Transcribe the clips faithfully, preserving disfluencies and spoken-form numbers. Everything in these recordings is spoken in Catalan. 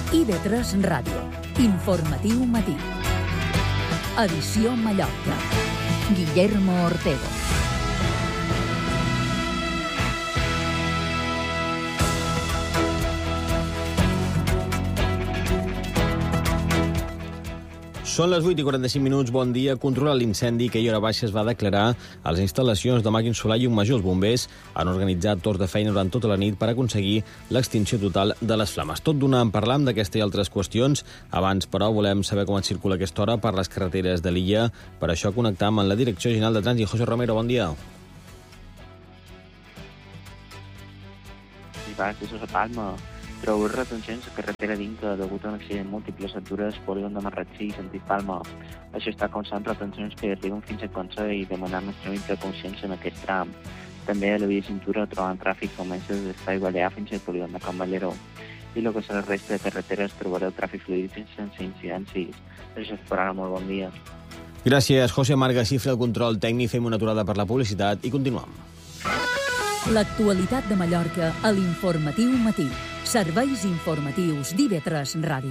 I V tres Ràdio. Informatiu matí. Edició Mallorca. Guillermo Ortego. Són les vuit i quaranta-cinc minuts, bon dia. Controlar l'incendi que ahir hora baixa es va declarar a les instal·lacions de Màquin Solar i un Major. Els bombers han organitzat torns de feina durant tota la nit per aconseguir l'extinció total de les flames. Tot d'una en parlam d'aquesta i altres qüestions. Abans, però, volem saber com et circula aquesta hora per les carreteres de l'illa. Per això connectam amb la Direcció General de Trànsit. José Romero, bon dia. I va, que a Palma. Trobo retencions a carretera d'Inca degut a un accident múltiples atures polígon de Marratxí i sentit Palma. Això està causant retencions que arriben fins a Conca i demanar més tràmit de consciència en aquest tram. També a la via cintura trobant tràfic comença des d'Espai Balear fins al polígon de Can Ballero. I el que serà la resta de carreteres trobareu tràfic fluid sense incidències. Això és per ara, molt bon dia. Gràcies, José Marga. Xifra el control tècnic, fem una aturada per la publicitat i continuem. L'actualitat de Mallorca a l'Informatiu Matí. Serveis informatius d'I V tres Ràdio.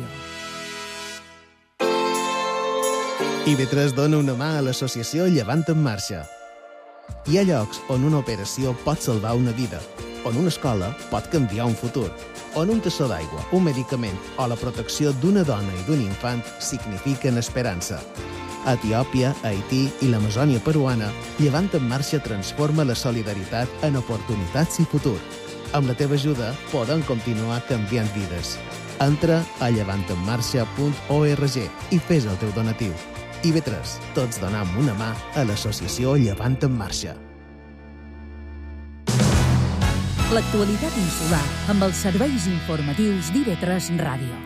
I V tres dona una mà a l'associació Llevant en Marxa. Hi ha llocs on una operació pot salvar una vida, on una escola pot canviar un futur, on un tassó d'aigua, un medicament o la protecció d'una dona i d'un infant signifiquen esperança. A Etiòpia, Haití i l'Amazònia peruana, Llevant en Marxa transforma la solidaritat en oportunitats i futur. Amb la teva ajuda podem continuar canviant vides. Entra a llevant en marxa punt org i fes el teu donatiu. I V tres, tots donam una mà a l'associació Llevant en Marxa. L'actualitat insular amb els serveis informatius d'I V tres Ràdio.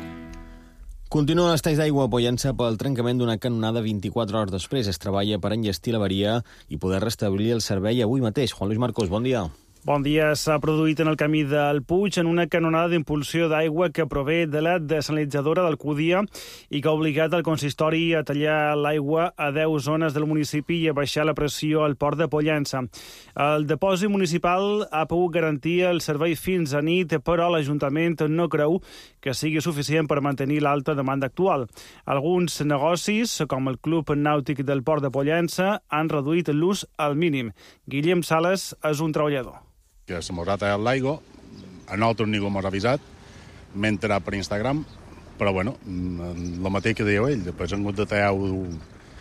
Continuen els talls d'aigua a Pollença pel trencament d'una canonada vint-i-quatre hores després. Es treballa per enllestir l'avaria i poder restablir el servei avui mateix. Juan Luis Marcos, bon dia. Bon dia. S'ha produït en el camí del Puig en una canonada d'impulsió d'aigua que prové de la desalinitzadora d'Alcúdia i que ha obligat el consistori a tallar l'aigua a deu zones del municipi i a baixar la pressió al port de Pollença. El depòsit municipal ha pogut garantir el servei fins a nit, però l'Ajuntament no creu que sigui suficient per mantenir l'alta demanda actual. Alguns negocis, com el Club Nàutic del Port de Pollença, han reduït l'ús al mínim. Guillem Sales és un treballador. Que se mos ha tallat l'aigua, a nosaltres ningú mos ha avisat, m'he enterat per Instagram, però bueno, el mateix que diu ell, després han hagut de tallar el,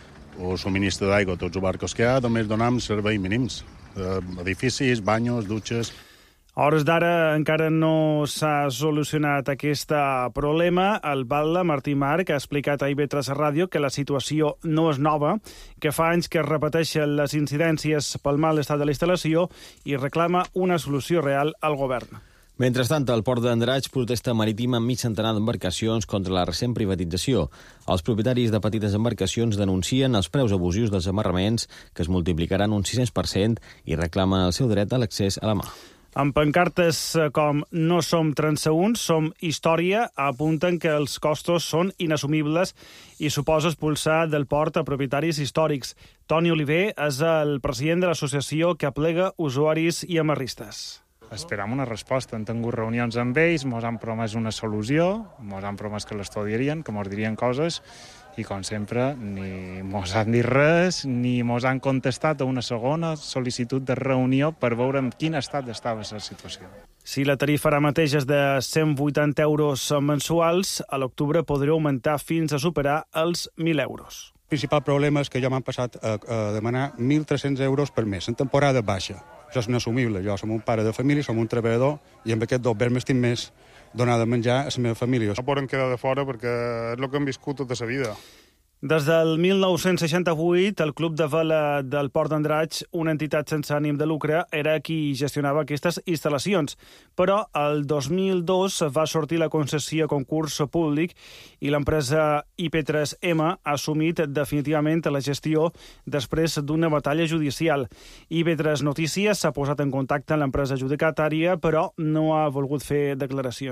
el subministre d'aigua a tots els barcos que hi ha, només donam serveis mínims, edificis, banyos, dutxes. A hores d'ara encara no s'ha solucionat aquest problema. El batlle Martí Marc ha explicat a I V tres Ràdio que la situació no és nova, que fa anys que es repeteixen les incidències pel mal estat de la instal·lació i reclama una solució real al govern. Mentrestant, el port d'Andratx protesta marítima amb mig centenar d'embarcacions contra la recent privatització. Els propietaris de petites embarcacions denuncien els preus abusius dels amarraments, que es multiplicaran un sis-cents per cent, i reclamen el seu dret a l'accés a la mà. Amb pancartes com «No som transeünts, som història», apunten que els costos són inassumibles i suposa expulsar del port a propietaris històrics. Toni Oliver és el president de l'associació que aplega usuaris i amarristes. Esperam una resposta. Han tingut reunions amb ells, mos han promès una solució, mos han promès que l'estudiarien, que mos dirien coses, i com sempre ni mos han dit res, ni mos han contestat a una segona sol·licitud de reunió per veure en quin estat estava la situació. Si la tarifa ara mateix és de cent vuitanta euros mensuals, a l'octubre podria augmentar fins a superar els mil euros. El principal problema és que jo m'han passat a, a demanar mil tres-cents euros per mes, en temporada baixa. Això és inassumible. Jo som un pare de família, som un treballador, i amb aquest doble m'estic més donar de menjar a la meva família. No podem quedar de fora perquè és el que hem viscut tota la vida. Des del mil nou-cents seixanta-vuit, el Club de Vela del Port d'Andratx, una entitat sense ànim de lucre, era qui gestionava aquestes instal·lacions. Però el dos mil dos va sortir la concessió a concurs públic i l'empresa I P tres M ha assumit definitivament la gestió després d'una batalla judicial. I P tres Notícies s'ha posat en contacte amb l'empresa adjudicatària, però no ha volgut fer declaracions.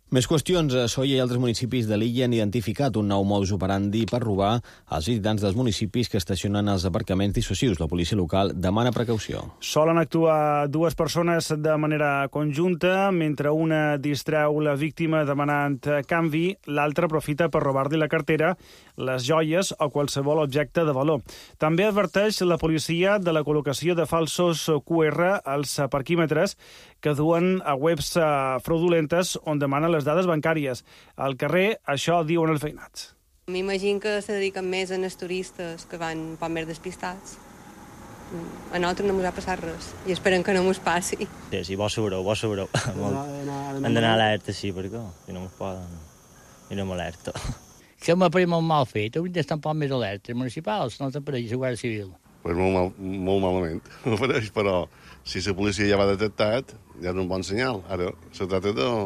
Més qüestions. A Sóller i altres municipis de l'illa han identificat un nou modus operandi per robar als visitants dels municipis que estacionen als aparcaments dissuasius. La policia local demana precaució. Solen actuar dues persones de manera conjunta, mentre una distreu la víctima demanant canvi, l'altra aprofita per robar-li la cartera, les joies o qualsevol objecte de valor. També adverteix la policia de la col·locació de falsos Q R als parquímetres que duen a webs fraudulentes on demanen les dades bancàries. Al carrer, això diuen els veïnats. M'imagino que se dediquen més a els turistes que van un poc més despistats. A nosaltres no ens ha passat res i esperem que no ens passi. Sí, sí, vos sabreu, vos sabreu. Hem d'anar alerta, sí, perquè si no ens poden i no m'alerta. Que m'ha parit molt mal fet, hauríem d'estar un poc més alertes municipals, no t'apareix la Guàrdia Civil. Pues molt, mal, molt malament, m'apareix, però si la policia ja va detectat, ja és un bon senyal. Ara se tracta de,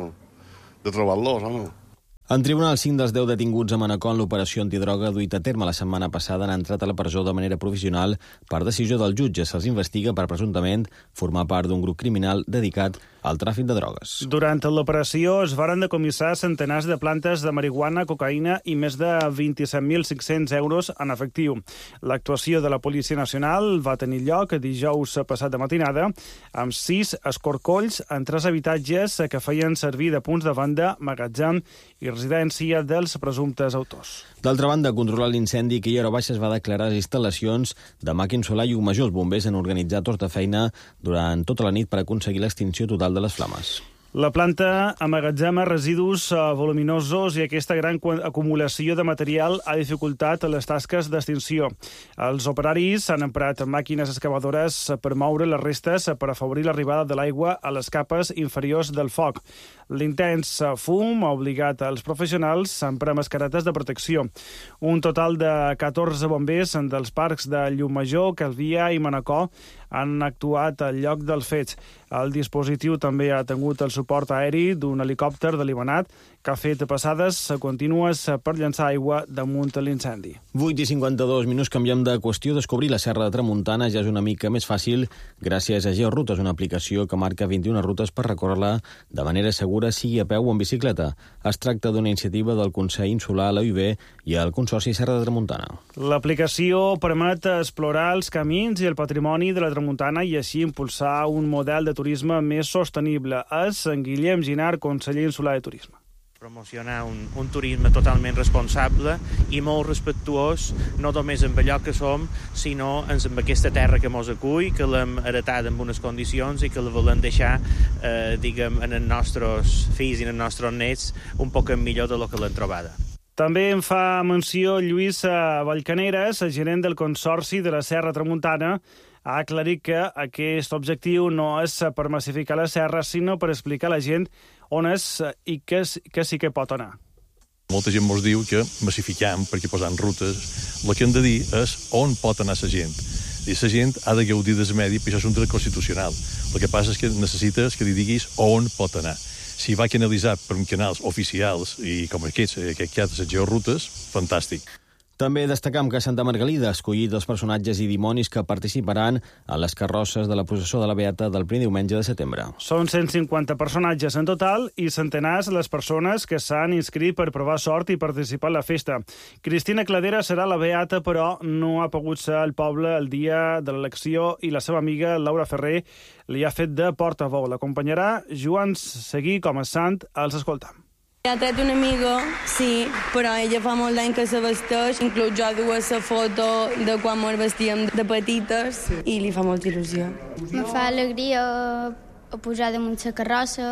de trobar-los, o no? En tribunal, cinc dels deu detinguts a Manacor en l'operació antidroga duita a terme la setmana passada han entrat a la presó de manera provisional per decisió del jutge. Se'ls investiga per presumptament formar part d'un grup criminal dedicat al tràfic de drogues. Durant l'operació es varen decomissar centenars de plantes de marihuana, cocaïna i més de vint-i-set mil cinc-cents euros en efectiu. L'actuació de la Policia Nacional va tenir lloc dijous passat de matinada amb sis escorcolls en tres habitatges que feien servir de punts de venda, magatzem i residència dels presumptes autors. D'altra banda, controlar l'incendi que ahir a hora baixa es va declarar les instal·lacions de màquin solar i major. Els bombers han organitzat torns de feina durant tota la nit per aconseguir l'extinció total de les flames. La planta emmagatzema residus voluminosos i aquesta gran acumulació de material ha dificultat les tasques d'extinció. Els operaris han emprat màquines excavadores per moure les restes per afavorir l'arribada de l'aigua a les capes inferiors del foc. L'intens fum ha obligat els professionals a emprar mascaretes de protecció. Un total de catorze bombers dels parcs de Llucmajor, Calvià i Manacor han actuat al lloc dels fets. El dispositiu també ha tingut el suport aeri d'un helicòpter de Libanat que ha fet passades contínues per llançar aigua damunt l'incendi. vuit i cinquanta-dos minuts, canviem de qüestió. Descobrir la Serra de Tramuntana ja és una mica més fàcil gràcies a GeoRutes, una aplicació que marca vint-i-una rutes per recórrer-la de manera segura, sigui a peu o en bicicleta. Es tracta d'una iniciativa del Consell Insular, l'A U B i el Consorci Serra de Tramuntana. L'aplicació permet explorar els camins i el patrimoni de la Tramuntana i així impulsar un model de turisme més sostenible. És en Guillem Ginard, conseller insular de Turisme. Promocionar un, un turisme totalment responsable i molt respectuós, no només amb allò que som, sinó amb aquesta terra que mos acull, que l'hem heretat en unes condicions i que la volem deixar, eh, diguem, en els nostres fills i en els nostres nets un poc millor de lo que l'hem trobada. També en fa menció Lluís Vallcaneres, gerent del Consorci de la Serra Tramuntana. Ha aclarit que aquest objectiu no és per massificar la serra, sinó per explicar a la gent on és i que, que sí que pot anar. Molta gent ens diu que massificam perquè posant rutes. El que hem de dir és on pot anar la gent. I la gent ha de gaudir del medi, perquè això és un dret constitucional. El que passa és que necessites que li diguis on pot anar. Si va canalitzat per canals oficials i com aquests, que hi ha les georrutes, fantàstic. També destacam que Santa Margalida ha escollit els personatges i dimonis que participaran en les carrosses de la processó de la Beata del primer diumenge de setembre. Són cent cinquanta personatges en total i centenars les persones que s'han inscrit per provar sort i participar en la festa. Cristina Cladera serà la Beata, però no ha pogut ser al poble el dia de l'elecció i la seva amiga Laura Ferrer li ha fet de portaveu. L'acompanyarà Joan Seguí com a sant. Els escoltam. Ha tret una amiga, sí, però ella fa molt d'any que se vesteix, inclús jo dues la foto de quan ens vestíem de petites i li fa molta il·lusió. Me fa alegria pujar damunt la carrossa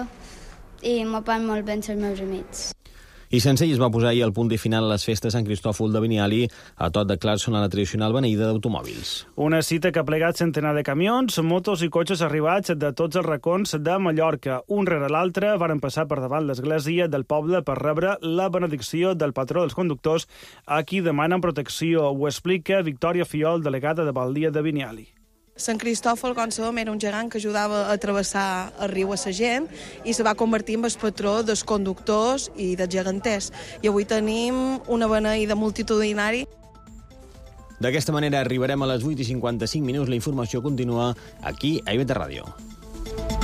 i m'ho fan molt bé els meus amics. I Sencell es va posar ahir al punt i final a les festes Sant Cristòfol de Biniali a tot de Clarkson a la tradicional beneïda d'automòbils. Una cita que ha plegat centenar de camions, motos i cotxes arribats de tots els racons de Mallorca. Un rere l'altre varen passar per davant l'església del poble per rebre la benedicció del patró dels conductors, a qui demanen protecció. Ho explica Victòria Fiol, delegada de Baldia de Biniali. Sant Cristòfol, com sabem, era un gegant que ajudava a travessar el riu a la gent i se va convertir en el patró dels conductors i dels geganters. I avui tenim una beneïda multitudinari. D'aquesta manera arribarem a les vuit i cinquanta-cinc minuts. La informació continua aquí a I V T Ràdio.